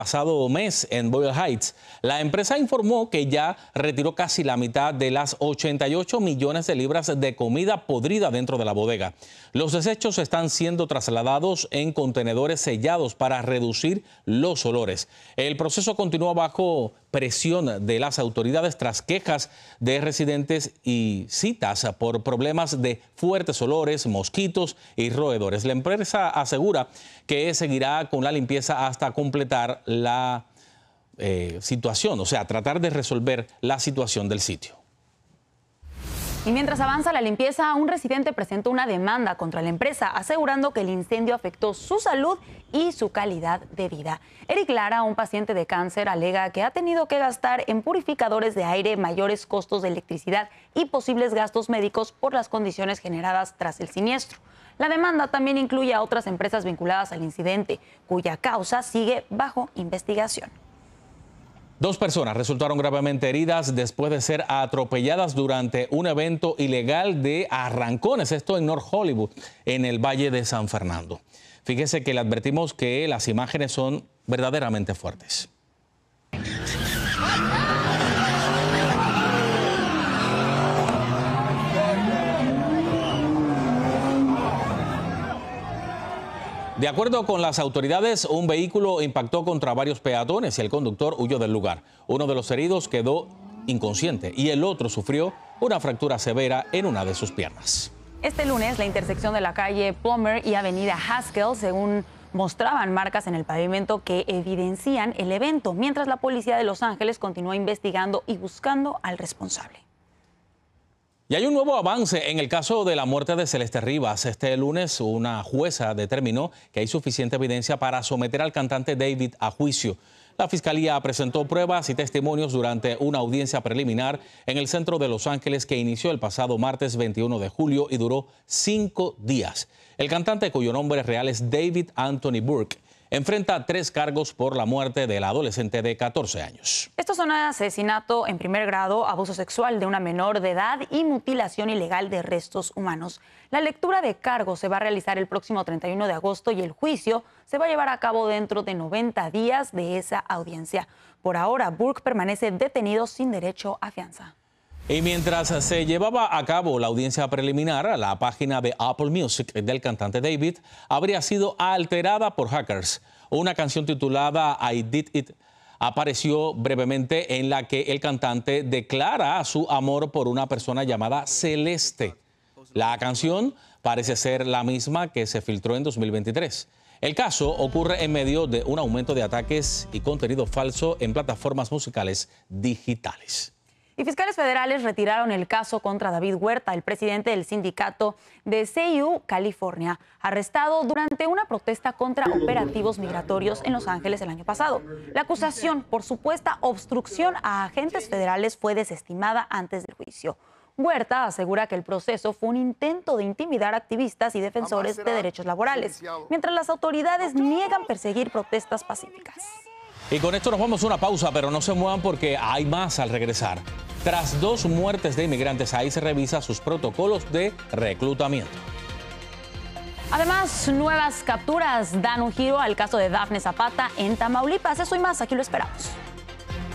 Pasado mes en Boyle Heights, la empresa informó que ya retiró casi la mitad de las 88 millones de libras de comida podrida dentro de la bodega. Los desechos están siendo trasladados en contenedores sellados para reducir los olores. El proceso continúa bajo presión de las autoridades tras quejas de residentes y citas por problemas de fuertes olores, mosquitos y roedores. La empresa asegura que seguirá con la limpieza hasta completar la situación, o sea, tratar de resolver la situación del sitio. Y mientras avanza la limpieza, un residente presentó una demanda contra la empresa, asegurando que el incendio afectó su salud y su calidad de vida. Eric Lara, un paciente de cáncer, alega que ha tenido que gastar en purificadores de aire, mayores costos de electricidad y posibles gastos médicos por las condiciones generadas tras el siniestro. La demanda también incluye a otras empresas vinculadas al incidente, cuya causa sigue bajo investigación. 2 personas resultaron gravemente heridas después de ser atropelladas durante un evento ilegal de arrancones, esto en North Hollywood, en el Valle de San Fernando. Fíjese que le advertimos que las imágenes son verdaderamente fuertes. De acuerdo con las autoridades, un vehículo impactó contra varios peatones y el conductor huyó del lugar. Uno de los heridos quedó inconsciente y el otro sufrió una fractura severa en una de sus piernas. Este lunes, la intersección de la calle Plummer y avenida Haskell, según mostraban marcas en el pavimento que evidencian el evento, mientras la policía de Los Ángeles continúa investigando y buscando al responsable. Y hay un nuevo avance en el caso de la muerte de Celeste Rivas. Este lunes, una jueza determinó que hay suficiente evidencia para someter al cantante David a juicio. La fiscalía presentó pruebas y testimonios durante una audiencia preliminar en el centro de Los Ángeles que inició el pasado martes 21 de julio y duró 5 días. El cantante, cuyo nombre real es David Anthony Burke, enfrenta 3 cargos por la muerte del adolescente de 14 años. Estos son asesinato en primer grado, abuso sexual de una menor de edad y mutilación ilegal de restos humanos. La lectura de cargos se va a realizar el próximo 31 de agosto y el juicio se va a llevar a cabo dentro de 90 días de esa audiencia. Por ahora, Burke permanece detenido sin derecho a fianza. Y mientras se llevaba a cabo la audiencia preliminar, la página de Apple Music del cantante David habría sido alterada por hackers. Una canción titulada I Did It apareció brevemente en la que el cantante declara su amor por una persona llamada Celeste. La canción parece ser la misma que se filtró en 2023. El caso ocurre en medio de un aumento de ataques y contenido falso en plataformas musicales digitales. Y fiscales federales retiraron el caso contra David Huerta, el presidente del sindicato de CIU California, arrestado durante una protesta contra operativos migratorios en Los Ángeles el año pasado. La acusación por supuesta obstrucción a agentes federales fue desestimada antes del juicio. Huerta asegura que el proceso fue un intento de intimidar a activistas y defensores de derechos laborales, mientras las autoridades niegan perseguir protestas pacíficas. Y con esto nos vamos a una pausa, pero no se muevan porque hay más al regresar. Tras 2 muertes de inmigrantes, ahí se revisa sus protocolos de reclutamiento. Además, nuevas capturas dan un giro al caso de Dafne Zapata en Tamaulipas. Eso y más, aquí lo esperamos.